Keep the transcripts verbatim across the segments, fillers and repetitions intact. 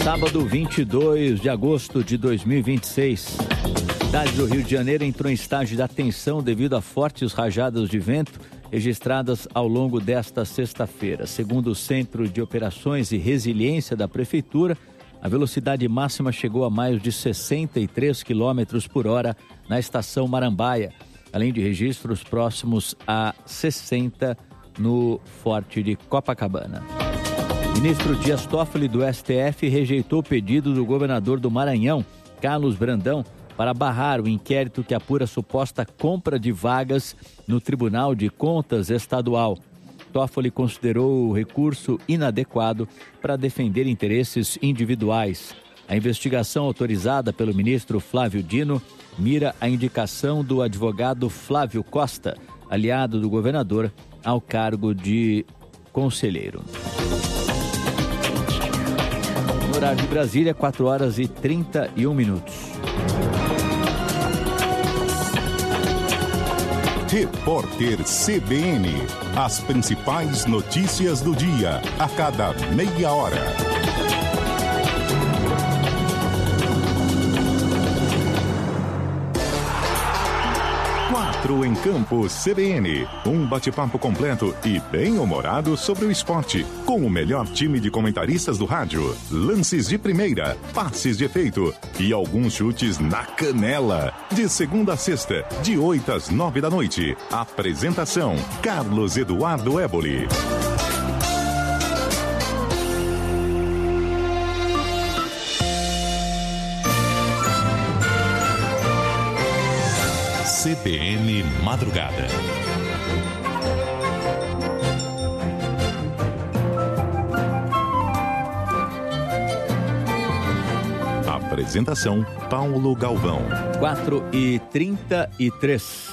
Sábado, vinte e dois de agosto de dois mil e vinte e seis. A cidade do Rio de Janeiro entrou em estágio de atenção devido a fortes rajadas de vento registradas ao longo desta sexta-feira. Segundo o Centro de Operações e Resiliência da Prefeitura, a velocidade máxima chegou a mais de sessenta e três quilômetros por hora na estação Marambaia, além de registros próximos a sessenta no Forte de Copacabana. Ministro Dias Toffoli do S T F rejeitou o pedido do governador do Maranhão, Carlos Brandão, para barrar o inquérito que apura suposta compra de vagas no Tribunal de Contas Estadual. Toffoli considerou o recurso inadequado para defender interesses individuais. A investigação autorizada pelo ministro Flávio Dino mira a indicação do advogado Flávio Costa, aliado do governador, ao cargo de conselheiro. No horário de Brasília, quatro horas e trinta e um minutos. Repórter C B N. As principais notícias do dia, a cada meia hora. Quatro em Campo C B N. Um bate-papo completo e bem-humorado sobre o esporte. Com o melhor time de comentaristas do rádio. Lances de primeira, passes de efeito e alguns chutes na canela. De segunda a sexta, de oito às nove da noite. Apresentação: Carlos Eduardo Éboli. C B N Madrugada. Apresentação: Paulo Galvão. quatro e trinta e três.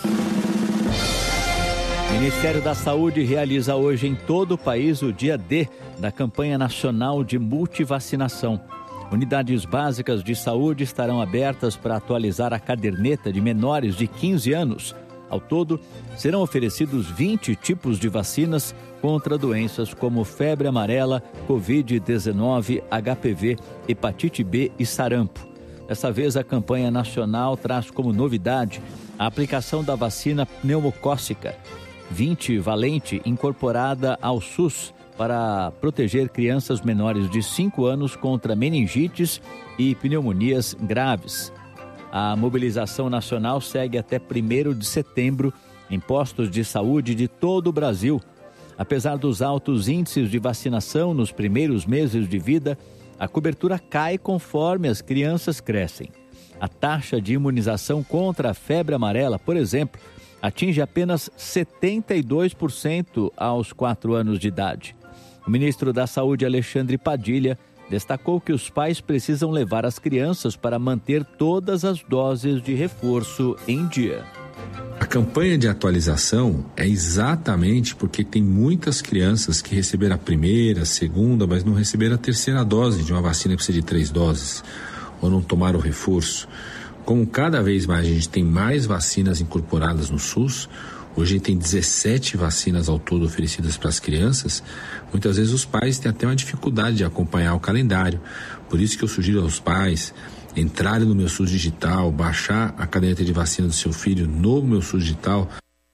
O Ministério da Saúde realiza hoje em todo o país o dia D da campanha nacional de multivacinação. Unidades básicas de saúde estarão abertas para atualizar a caderneta de menores de quinze anos. Ao todo, serão oferecidos vinte tipos de vacinas contra doenças como febre amarela, covid dezenove, H P V, hepatite B e sarampo. Dessa vez, a campanha nacional traz como novidade a aplicação da vacina pneumocócica vinte valente incorporada ao SUS, para proteger crianças menores de cinco anos contra meningites e pneumonias graves. A mobilização nacional segue até primeiro de setembro em postos de saúde de todo o Brasil. Apesar dos altos índices de vacinação nos primeiros meses de vida, a cobertura cai conforme as crianças crescem. A taxa de imunização contra a febre amarela, por exemplo, atinge apenas setenta e dois por cento aos quatro anos de idade. O ministro da Saúde, Alexandre Padilha, destacou que os pais precisam levar as crianças para manter todas as doses de reforço em dia. A campanha de atualização é exatamente porque tem muitas crianças que receberam a primeira, a segunda, mas não receberam a terceira dose de uma vacina que precisa de três doses, ou não tomaram o reforço. Como cada vez mais a gente tem mais vacinas incorporadas no SUS, hoje a gente tem dezessete vacinas ao todo oferecidas para as crianças. Muitas vezes os pais têm até uma dificuldade de acompanhar o calendário. Por isso que eu sugiro aos pais entrarem no Meu SUS Digital, baixar a caderneta de vacina do seu filho no Meu SUS Digital.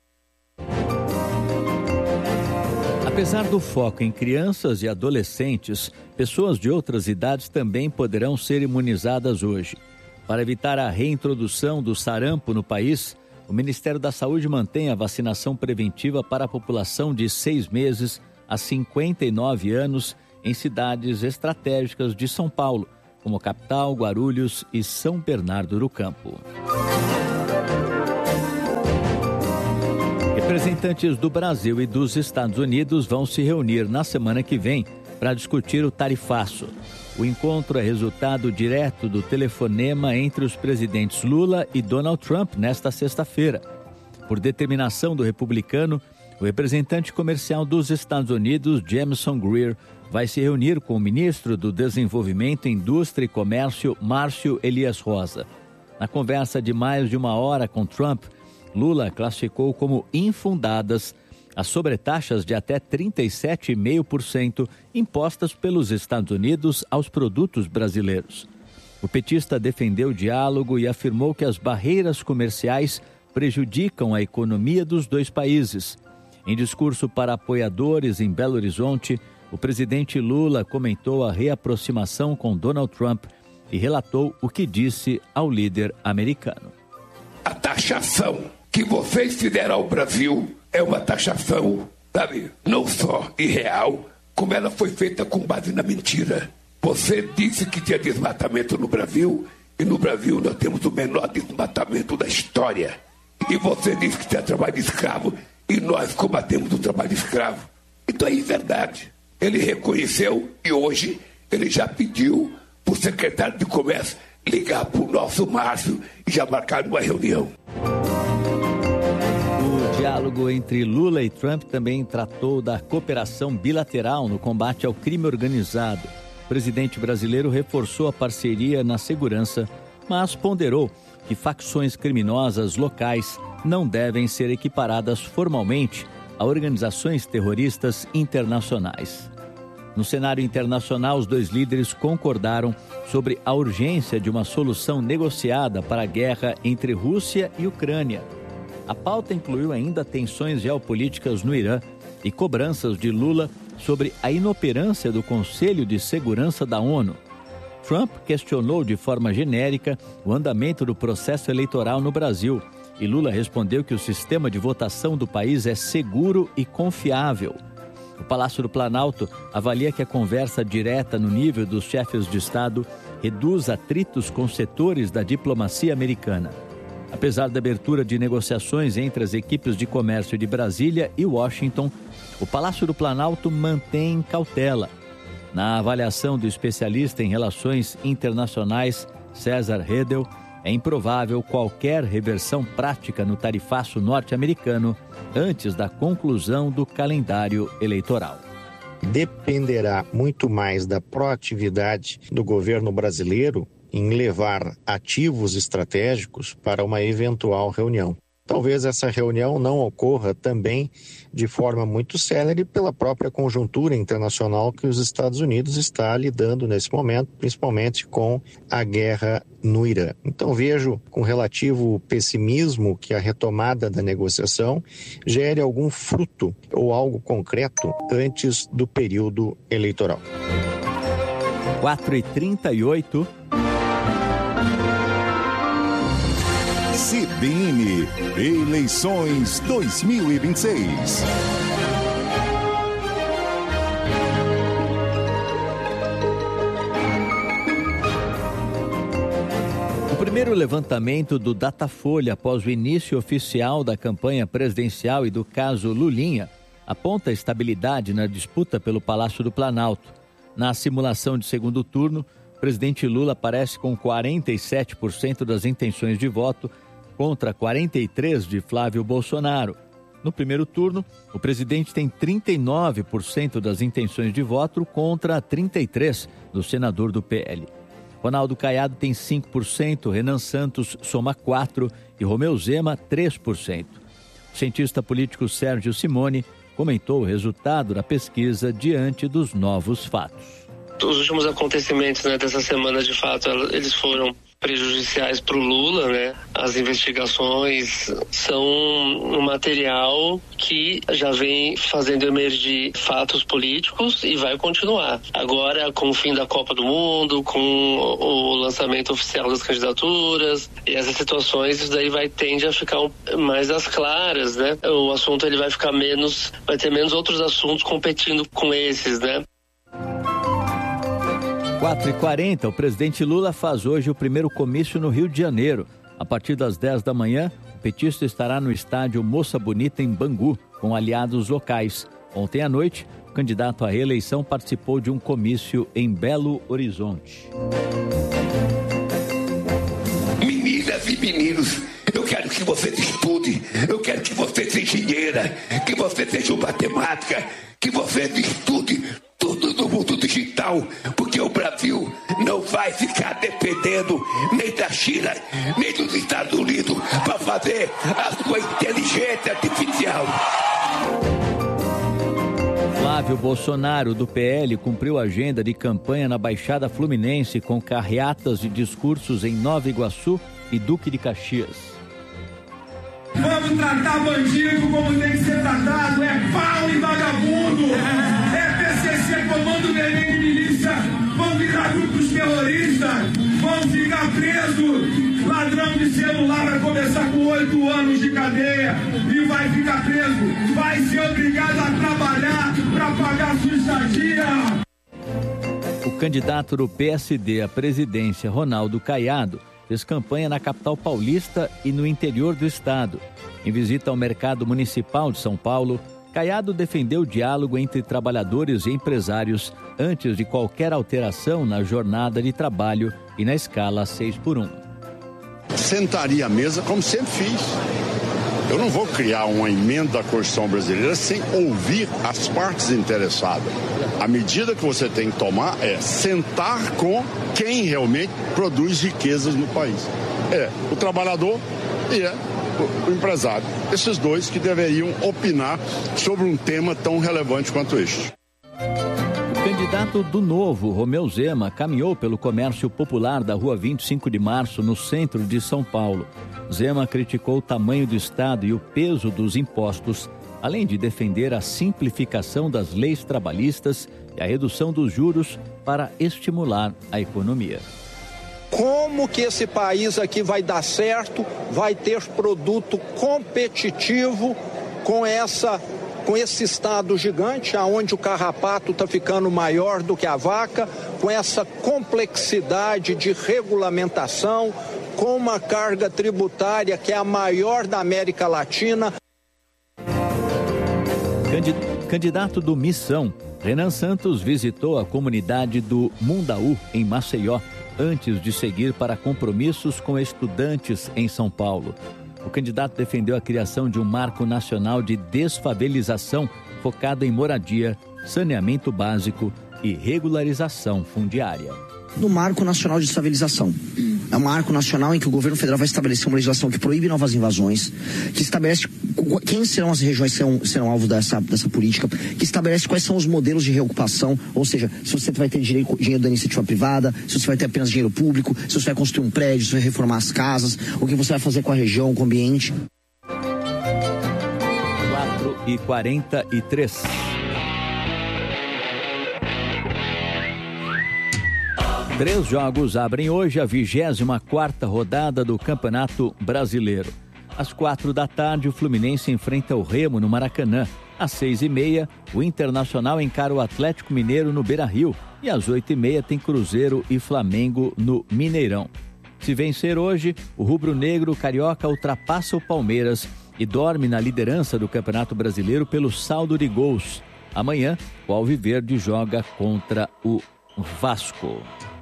Apesar do foco em crianças e adolescentes, pessoas de outras idades também poderão ser imunizadas hoje. Para evitar a reintrodução do sarampo no país, o Ministério da Saúde mantém a vacinação preventiva para a população de seis meses a cinquenta e nove anos em cidades estratégicas de São Paulo, como Capital, Guarulhos e São Bernardo do Campo. Representantes do Brasil e dos Estados Unidos vão se reunir na semana que vem para discutir o tarifaço. O encontro é resultado direto do telefonema entre os presidentes Lula e Donald Trump nesta sexta-feira. Por determinação do republicano, o representante comercial dos Estados Unidos, Jamieson Greer, vai se reunir com o ministro do Desenvolvimento, Indústria e Comércio, Márcio Elias Rosa. Na conversa de mais de uma hora com Trump, Lula classificou como infundadas as sobretaxas de até trinta e sete vírgula cinco por cento impostas pelos Estados Unidos aos produtos brasileiros. O petista defendeu o diálogo e afirmou que as barreiras comerciais prejudicam a economia dos dois países. Em discurso para apoiadores em Belo Horizonte, o presidente Lula comentou a reaproximação com Donald Trump e relatou o que disse ao líder americano. A taxação que vocês fizeram ao Brasil é uma taxação, sabe, não só irreal, como ela foi feita com base na mentira. Você disse que tinha desmatamento no Brasil, e no Brasil nós temos o menor desmatamento da história. E você disse que tinha trabalho escravo, e nós combatemos o trabalho escravo. Então é verdade. Ele reconheceu e hoje ele já pediu para o secretário de Comércio ligar para o nosso Márcio e já marcar uma reunião. O diálogo entre Lula e Trump também tratou da cooperação bilateral no combate ao crime organizado. O presidente brasileiro reforçou a parceria na segurança, mas ponderou que facções criminosas locais não devem ser equiparadas formalmente a organizações terroristas internacionais. No cenário internacional, os dois líderes concordaram sobre a urgência de uma solução negociada para a guerra entre Rússia e Ucrânia. A pauta incluiu ainda tensões geopolíticas no Irã e cobranças de Lula sobre a inoperância do Conselho de Segurança da ONU. Trump questionou de forma genérica o andamento do processo eleitoral no Brasil e Lula respondeu que o sistema de votação do país é seguro e confiável. O Palácio do Planalto avalia que a conversa direta no nível dos chefes de Estado reduz atritos com setores da diplomacia americana. Apesar da abertura de negociações entre as equipes de comércio de Brasília e Washington, o Palácio do Planalto mantém cautela. Na avaliação do especialista em relações internacionais, César Redel, é improvável qualquer reversão prática no tarifaço norte-americano antes da conclusão do calendário eleitoral. Dependerá muito mais da proatividade do governo brasileiro em levar ativos estratégicos para uma eventual reunião. Talvez essa reunião não ocorra também de forma muito célere pela própria conjuntura internacional que os Estados Unidos está lidando nesse momento, principalmente com a guerra no Irã. Então vejo com relativo pessimismo que a retomada da negociação gere algum fruto ou algo concreto antes do período eleitoral. quatro e trinta e oito. C B N Eleições dois mil e vinte e seis. O primeiro levantamento do Datafolha após o início oficial da campanha presidencial e do caso Lulinha aponta estabilidade na disputa pelo Palácio do Planalto. Na simulação de segundo turno, o presidente Lula aparece com quarenta e sete por cento das intenções de voto contra quarenta e três por cento de Flávio Bolsonaro. No primeiro turno, o presidente tem trinta e nove por cento das intenções de voto contra trinta e três por cento do senador do P L. Ronaldo Caiado tem cinco por cento, Renan Santos soma quatro por cento e Romeu Zema três por cento. O cientista político Sérgio Simone comentou o resultado da pesquisa diante dos novos fatos. Os últimos acontecimentos, né, dessa semana, de fato, eles foram prejudiciais para o Lula, né? As investigações são um material que já vem fazendo emergir fatos políticos e vai continuar. Agora, com o fim da Copa do Mundo, com o lançamento oficial das candidaturas e essas situações, isso daí vai tende a ficar mais às claras, né? O assunto ele vai ficar menos, vai ter menos outros assuntos competindo com esses, né? quatro e quarenta, o presidente Lula faz hoje o primeiro comício no Rio de Janeiro. A partir das dez da manhã, o petista estará no estádio Moça Bonita, em Bangu, com aliados locais. Ontem à noite, o candidato à reeleição participou de um comício em Belo Horizonte. Meninas e meninos, eu quero que você estude, eu quero que você seja engenheira, que você seja matemática, que você estude tudo no mundo digital, porque o Brasil não vai ficar dependendo nem da China, nem dos Estados Unidos para fazer a sua inteligência artificial. Flávio Bolsonaro, do P L, cumpriu a agenda de campanha na Baixada Fluminense com carreatas de discursos em Nova Iguaçu e Duque de Caxias. Vamos tratar bandido como tem que ser tratado, é pau e vagabundo, é P C C, Comando Vermelho de Milícia, vão virar grupos terroristas, vão ficar presos. Ladrão de celular vai começar com oito anos de cadeia e vai ficar preso, vai ser obrigado a trabalhar para pagar sua estadia. O candidato do P S D à presidência, Ronaldo Caiado, fez campanha na capital paulista e no interior do estado. Em visita ao mercado municipal de São Paulo, Caiado defendeu o diálogo entre trabalhadores e empresários antes de qualquer alteração na jornada de trabalho e na escala seis por um. Sentaria à mesa como sempre fiz. Eu não vou criar uma emenda à Constituição brasileira sem ouvir as partes interessadas. A medida que você tem que tomar é sentar com quem realmente produz riquezas no país. É o trabalhador e é o empresário. Esses dois que deveriam opinar sobre um tema tão relevante quanto este. O candidato do Novo, Romeu Zema, caminhou pelo comércio popular da Rua vinte e cinco de março, no centro de São Paulo. Zema criticou o tamanho do Estado e o peso dos impostos, além de defender a simplificação das leis trabalhistas e a redução dos juros para estimular a economia. Como que esse país aqui vai dar certo, vai ter produto competitivo com essa... com esse estado gigante, onde o carrapato está ficando maior do que a vaca, com essa complexidade de regulamentação, com uma carga tributária que é a maior da América Latina. Candidato do Missão, Renan Santos visitou a comunidade do Mundaú, em Maceió, antes de seguir para compromissos com estudantes em São Paulo. O candidato defendeu a criação de um marco nacional de desfavelização focado em moradia, saneamento básico e regularização fundiária. Do Marco Nacional de Desfavelização. É um marco nacional em que o governo federal vai estabelecer uma legislação que proíbe novas invasões, que estabelece quem serão as regiões que serão, serão alvo dessa, dessa política, que estabelece quais são os modelos de reocupação, ou seja, se você vai ter dinheiro, dinheiro da iniciativa privada, se você vai ter apenas dinheiro público, se você vai construir um prédio, se você vai reformar as casas, o que você vai fazer com a região, com o ambiente. quatro e quarenta e três. Três jogos abrem hoje a vigésima quarta rodada do Campeonato Brasileiro. Às quatro da tarde, o Fluminense enfrenta o Remo no Maracanã. Às seis e meia, o Internacional encara o Atlético Mineiro no Beira-Rio. E às oito e meia tem Cruzeiro e Flamengo no Mineirão. Se vencer hoje, o rubro-negro carioca ultrapassa o Palmeiras e dorme na liderança do Campeonato Brasileiro pelo saldo de gols. Amanhã, o Alviverde joga contra o Vasco.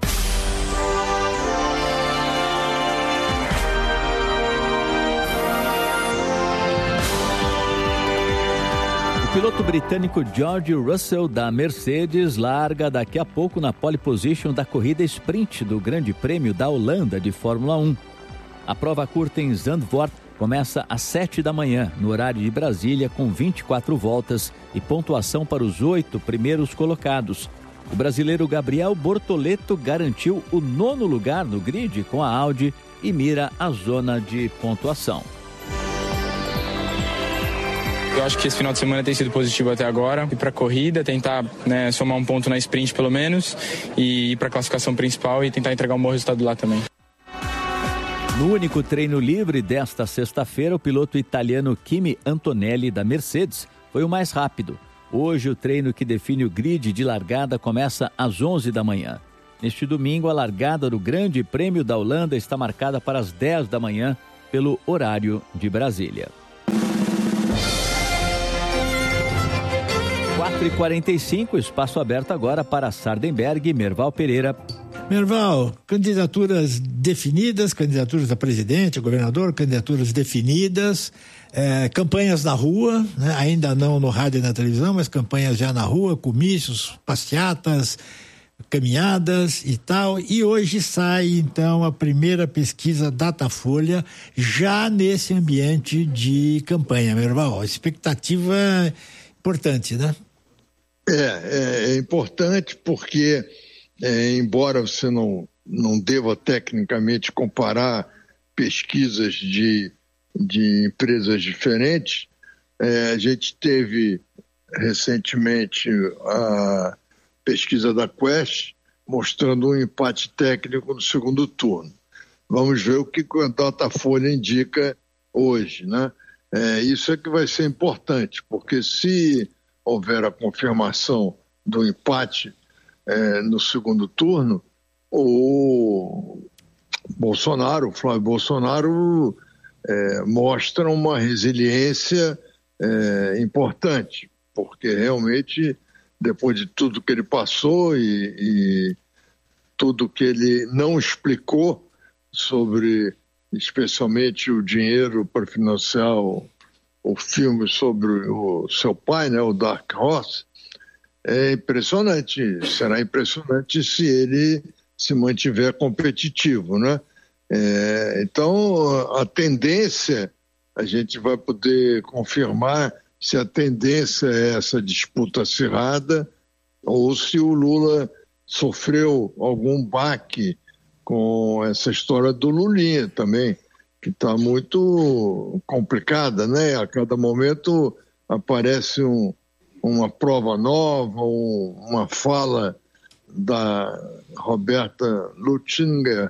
O piloto britânico George Russell, da Mercedes, larga daqui a pouco na pole position da corrida sprint do Grande Prêmio da Holanda de Fórmula um. A prova curta em Zandvoort começa às sete da manhã, no horário de Brasília, com vinte e quatro voltas e pontuação para os oito primeiros colocados. O brasileiro Gabriel Bortoleto garantiu o nono lugar no grid com a Audi e mira a zona de pontuação. Eu acho que esse final de semana tem sido positivo até agora. Ir para a corrida, tentar, né, somar um ponto na sprint pelo menos, e ir para a classificação principal e tentar entregar um bom resultado lá também. No único treino livre desta sexta-feira, o piloto italiano Kimi Antonelli, da Mercedes, foi o mais rápido. Hoje, o treino que define o grid de largada começa às onze da manhã. Neste domingo, a largada do Grande Prêmio da Holanda está marcada para as dez da manhã, pelo horário de Brasília. quatro e quarenta e cinco, espaço aberto agora para Sardenberg e Merval Pereira. Merval, candidaturas definidas, candidaturas a presidente, a governador, candidaturas definidas, é, campanhas na rua, né? Ainda não no rádio e na televisão, mas campanhas já na rua, comícios, passeatas, caminhadas e tal. E hoje sai, então, a primeira pesquisa Datafolha, já nesse ambiente de campanha, Merval. Expectativa importante, né? É, é, é importante porque, é, embora você não, não deva tecnicamente comparar pesquisas de, de empresas diferentes, é, a gente teve recentemente a pesquisa da Quest mostrando um empate técnico no segundo turno. Vamos ver o que a Datafolha indica hoje, né? É, isso é que vai ser importante, porque se houver a confirmação do empate é, no segundo turno, o Bolsonaro, o Flávio Bolsonaro, é, mostra uma resiliência é, importante, porque realmente, depois de tudo que ele passou e, e tudo que ele não explicou sobre, especialmente, o dinheiro para financiar o, o filme sobre o seu pai, né, o Dark Horse, é impressionante. Será impressionante se ele se mantiver competitivo, né? É, então, a tendência, a gente vai poder confirmar se a tendência é essa disputa acirrada ou se o Lula sofreu algum baque com essa história do Lulinha também, que está muito complicada, né? A cada momento aparece um, uma prova nova, um, uma fala da Roberta Lutzinger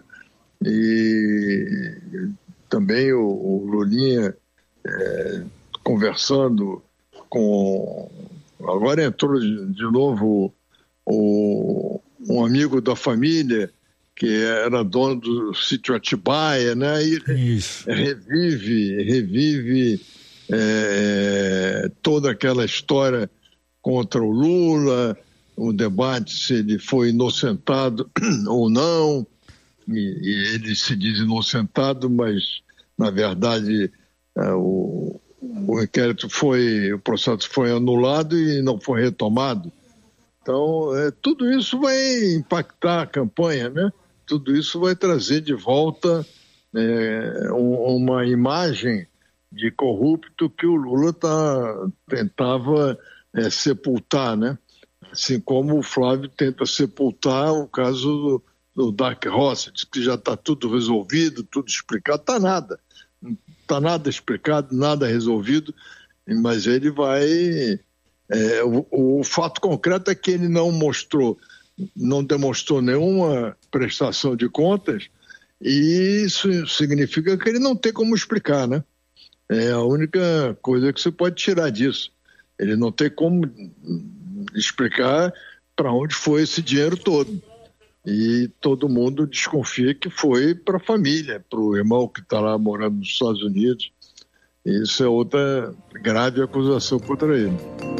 e também o, o Lulinha é, conversando com... Agora entrou de, de novo o, um amigo da família que era dono do sítio Atibaia, né? E Isso. revive, revive é, toda aquela história contra o Lula, o debate se ele foi inocentado ou não, e, e ele se diz inocentado, mas, na verdade, é, o, o inquérito foi, o processo foi anulado e não foi retomado. Então, é, tudo isso vai impactar a campanha, né? Tudo isso vai trazer de volta é, uma imagem de corrupto que o Lula tá, tentava é, sepultar, né? Assim como o Flávio tenta sepultar o caso do, do Dark Horse, diz que já está tudo resolvido, tudo explicado. Está nada. Não está nada explicado, nada resolvido, mas ele vai... É, o, o fato concreto é que ele não mostrou, não demonstrou nenhuma prestação de contas, e isso significa que ele não tem como explicar, né? É a única coisa que você pode tirar disso. Ele não tem como explicar para onde foi esse dinheiro todo. E todo mundo desconfia que foi para a família, para o irmão que está lá morando nos Estados Unidos. Isso é outra grave acusação contra ele.